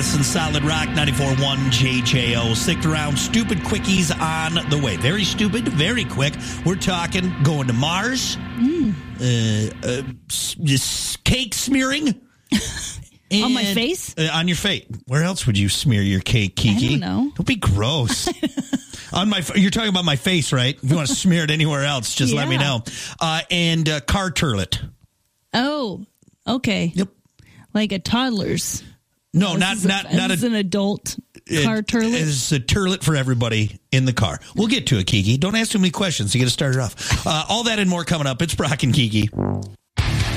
Listen, Solid Rock 94.1 JJO. Stick around. Stupid quickies on the way. Very stupid, very quick. We're talking going to Mars. Cake smearing. On my face? On your face. Where else would you smear your cake, Kiki? I don't know. Don't be gross. You're talking about my face, right? If you want to smear it anywhere else, just let me know. And car turlet. Oh, okay. Yep. Like a toddler's. No, not an adult car turlet. It's a turlet for everybody in the car. We'll get to it, Kiki. Don't ask too many questions to get it started off. All that and more coming up. It's Brock and Kiki.